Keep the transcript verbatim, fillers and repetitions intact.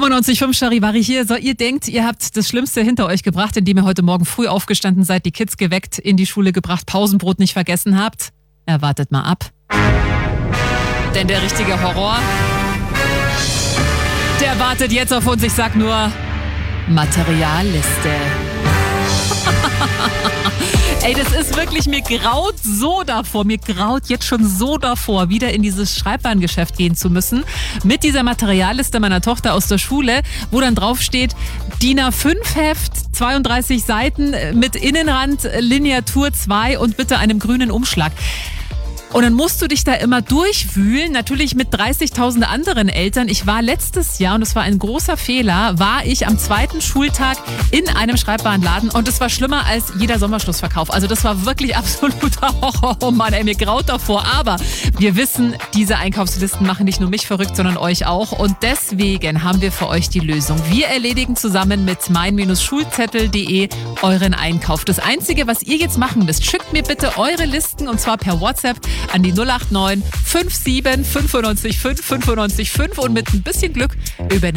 fünfundneunzig Komma fünf Charivari hier. So, ihr denkt, ihr habt das Schlimmste hinter euch gebracht, indem ihr heute Morgen früh aufgestanden seid, die Kids geweckt, in die Schule gebracht, Pausenbrot nicht vergessen habt? Ja, wartet mal ab. Denn der richtige Horror, der wartet jetzt auf uns. Ich sag nur Materialliste. Ey, das ist wirklich, mir graut so davor, mir graut jetzt schon so davor, wieder in dieses Schreibwarengeschäft gehen zu müssen, mit dieser Materialliste meiner Tochter aus der Schule, wo dann drauf steht, D I N A fünf Heft, zweiunddreißig Seiten mit Innenrand, Lineatur zwei und bitte einem grünen Umschlag. Und dann musst du dich da immer durchwühlen, natürlich mit dreißigtausend anderen Eltern. Ich war letztes Jahr, und das war ein großer Fehler, war ich am zweiten Schultag in einem Schreibwarenladen und das war schlimmer als jeder Sommerschlussverkauf. Also das war wirklich absoluter Horror. Oh Mann, ey, mir graut davor. Aber wir wissen, diese Einkaufslisten machen nicht nur mich verrückt, sondern euch auch. Und deswegen haben wir für euch die Lösung. Wir erledigen zusammen mit mein Schulzettel punkt de euren Einkauf. Das Einzige, was ihr jetzt machen müsst, schickt mir bitte eure Listen und zwar per WhatsApp an die null acht neun fünf sieben fünf neun fünf fünf neun fünf und mit ein bisschen Glück übernimmt